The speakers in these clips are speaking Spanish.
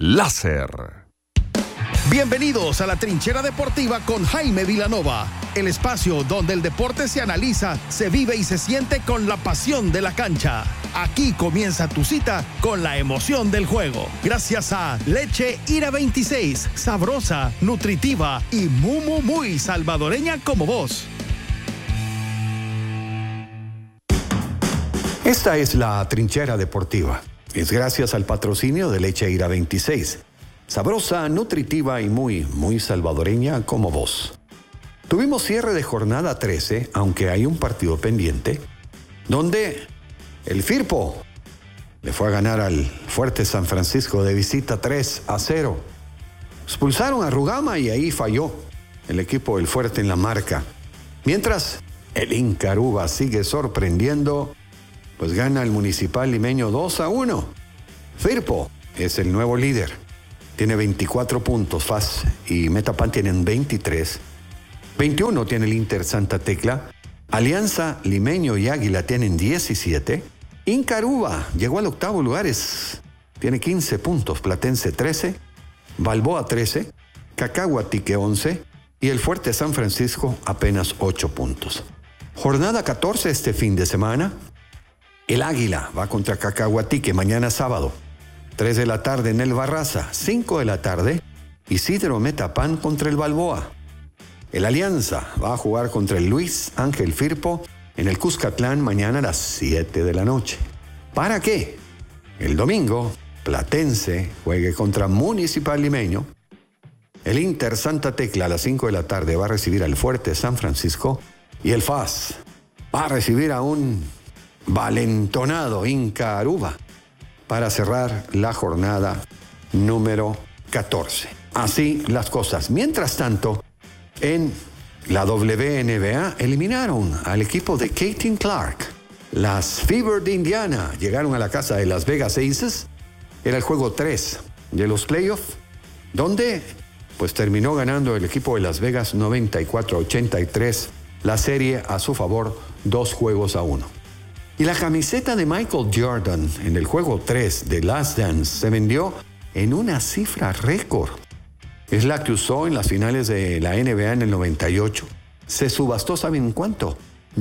láser. Bienvenidos a la Trinchera Deportiva con Jaime Vilanova, el espacio donde el deporte se analiza, se vive y se siente con la pasión de la cancha. Aquí comienza tu cita con la emoción del juego. Gracias a Leche Ira 26, sabrosa, nutritiva y muy salvadoreña como vos. Esta es la Trinchera Deportiva. Es gracias al patrocinio de Leche Ira 26. Sabrosa, nutritiva y muy salvadoreña como vos. Tuvimos cierre de jornada 13, aunque hay un partido pendiente, donde el Firpo le fue a ganar al Fuerte San Francisco de visita 3-0. Expulsaron a Rugama y ahí falló el equipo del Fuerte en la marca. Mientras el Inca Aruba sigue sorprendiendo, pues gana el Municipal Limeño 2-1. Firpo es el nuevo líder. Tiene 24 puntos, FAS y Metapan tienen 23. 21 tiene el Inter Santa Tecla. Alianza, Limeño y Águila tienen 17. Inca Aruba llegó al octavo lugar, tiene 15 puntos. Platense 13. Balboa 13. Cacahuatique 11. Y el Fuerte San Francisco apenas 8 puntos. Jornada 14 este fin de semana. El Águila va contra Cacahuatique mañana sábado. 3 de la tarde en el Barraza, 5 de la tarde, Isidro Metapan contra el Balboa. El Alianza va a jugar contra el Luis Ángel Firpo en el Cuscatlán mañana a las 7 de la noche. ¿Para qué? El domingo, Platense juegue contra Municipal Limeño. El Inter Santa Tecla a las 5 de la tarde va a recibir al Fuerte San Francisco y el FAS va a recibir a un valentonado Inca Aruba para cerrar la jornada número 14. Así las cosas. Mientras tanto, en la WNBA eliminaron al equipo de Caitlin Clark. Las Fever de Indiana llegaron a la casa de Las Vegas Aces. Era el juego 3 de los playoffs, donde pues terminó ganando el equipo de Las Vegas 94-83, la serie a su favor 2-1. Y la camiseta de Michael Jordan en el juego 3 de Last Dance se vendió en una cifra récord. Es la que usó en las finales de la NBA en el 98. Se subastó, ¿saben cuánto?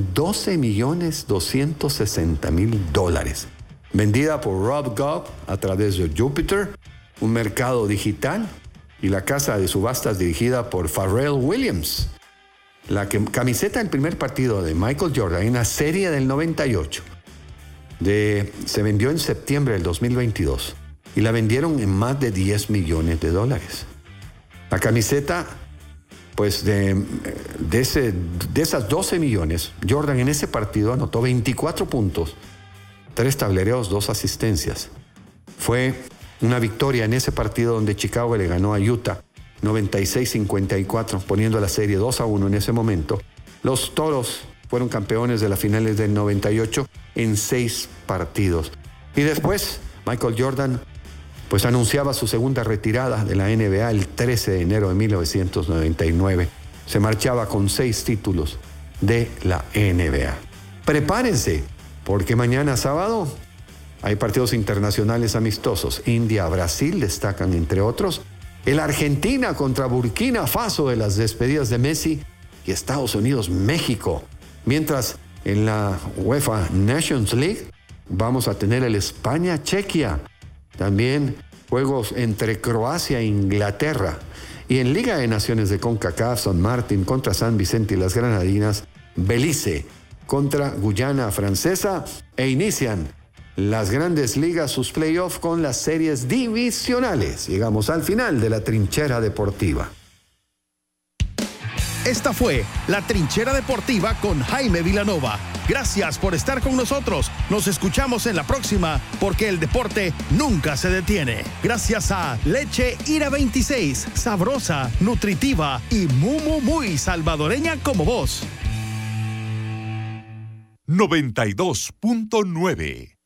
$12,260,000. Vendida por Rob Goff a través de Jupiter, un mercado digital, y la casa de subastas dirigida por Pharrell Williams. La camiseta del primer partido de Michael Jordan en la serie del 98 se vendió en septiembre del 2022 y la vendieron en más de $10 millones. La camiseta, pues de esas 12 millones, Jordan en ese partido anotó 24 puntos, 3 tablereos, 2 asistencias. Fue una victoria en ese partido donde Chicago le ganó a Utah 96-54, poniendo la serie 2-1 en ese momento. Los Toros fueron campeones de las finales del 98 en 6 partidos. Y después, Michael Jordan pues anunciaba su segunda retirada de la NBA el 13 de enero de 1999. Se marchaba con 6 títulos de la NBA. Prepárense, porque mañana sábado hay partidos internacionales amistosos. India, Brasil destacan entre otros. El Argentina contra Burkina Faso de las despedidas de Messi y Estados Unidos, México. Mientras en la UEFA Nations League vamos a tener el España-Chequia. También juegos entre Croacia e Inglaterra. Y en Liga de Naciones de CONCACAF, San Martín contra San Vicente y las Granadinas, Belice contra Guyana Francesa, e inician las grandes ligas sus playoffs con las series divisionales. Llegamos al final de la Trinchera Deportiva. Esta fue la Trinchera Deportiva con Jaime Vilanova. Gracias por estar con nosotros. Nos escuchamos en la próxima, porque el deporte nunca se detiene. Gracias a Leche Ira 26, sabrosa, nutritiva y muy salvadoreña como vos. 92.9